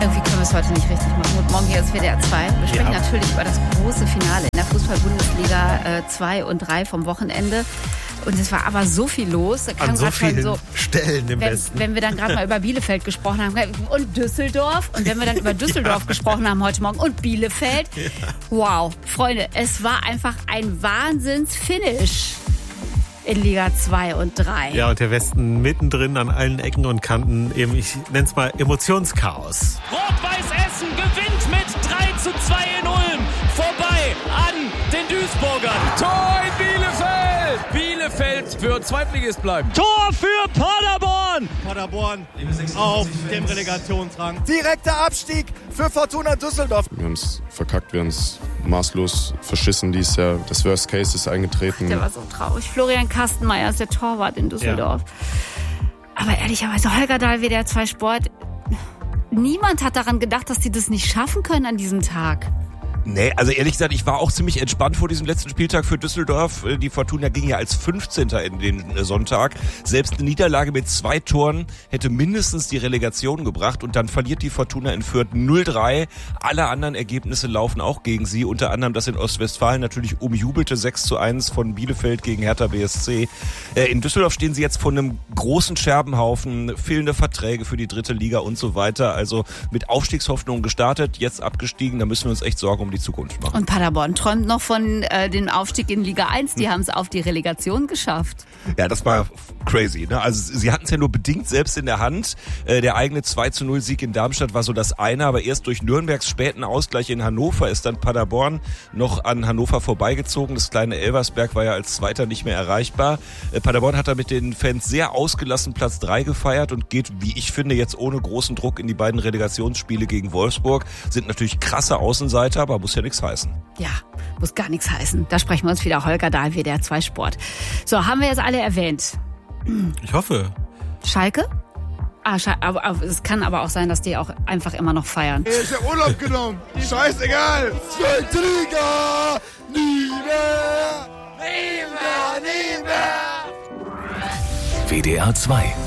Irgendwie können wir es heute nicht richtig machen. Und morgen hier ist WDR 2. Wir sprechen natürlich über das große Finale in der Fußball-Bundesliga 2 und 3 vom Wochenende. Und es war aber so viel los. An so vielen Stellen im Westen. Wenn wir dann gerade mal über Bielefeld gesprochen haben und Düsseldorf. Und wenn wir dann über Düsseldorf gesprochen haben heute Morgen und Bielefeld. Ja. Wow, Freunde, es war einfach ein Wahnsinns-Finish in Liga 2 und 3. Ja, und der Westen mittendrin an allen Ecken und Kanten. Eben, ich nenne es mal Emotionschaos. Rot-Weiß Essen gewinnt mit 3:2 in Ulm. Vorbei an den Duisburgern. Tor in Bielefeld! Bielefeld wird Zweitligist bleiben. Tor für Paderborn! Paderborn auf dem Relegationsrang. Direkter Abstieg für Fortuna Düsseldorf. Wir haben es verkackt, wir haben es maßlos verschissen dieses Jahr. Das Worst Case ist eingetreten. Der war so traurig. Florian Kastenmeier ist der Torwart in Düsseldorf. Ja. Aber ehrlicherweise, Holger Dahl, WDR 2 Sport, niemand hat daran gedacht, dass die das nicht schaffen können an diesem Tag. Nee, also ehrlich gesagt, ich war auch ziemlich entspannt vor diesem letzten Spieltag für Düsseldorf. Die Fortuna ging ja als 15. in den Sonntag. Selbst eine Niederlage mit 2 Toren hätte mindestens die Relegation gebracht. Und dann verliert die Fortuna in Fürth 0-3. Alle anderen Ergebnisse laufen auch gegen sie. Unter anderem das in Ostwestfalen natürlich umjubelte 6:1 von Bielefeld gegen Hertha BSC. In Düsseldorf stehen sie jetzt vor einem großen Scherbenhaufen. Fehlende Verträge für die 3. Liga und so weiter. Also mit Aufstiegshoffnung gestartet, jetzt abgestiegen. Da müssen wir uns echt Sorgen um die Zukunft machen. Und Paderborn träumt noch von dem Aufstieg in Liga 1. Die haben es auf die Relegation geschafft. Ja, das war crazy. Ne? Also sie hatten es ja nur bedingt selbst in der Hand. Der eigene 2:0 Sieg in Darmstadt war so das eine, aber erst durch Nürnbergs späten Ausgleich in Hannover ist dann Paderborn noch an Hannover vorbeigezogen. Das kleine Elversberg war ja als Zweiter nicht mehr erreichbar. Paderborn hat da mit den Fans sehr ausgelassen Platz 3 gefeiert und geht, wie ich finde, jetzt ohne großen Druck in die beiden Relegationsspiele gegen Wolfsburg. Sind natürlich krasse Außenseiter, aber muss ja nichts heißen. Ja, muss gar nichts heißen. Da sprechen wir uns wieder. Holger Dahl, WDR 2 Sport. So, haben wir jetzt alle erwähnt. Ich hoffe. Schalke? Aber es kann aber auch sein, dass die auch einfach immer noch feiern. Ich hab Urlaub genommen. Scheißegal. 2. Liga. Nie mehr. Nie mehr. Nie mehr. WDR 2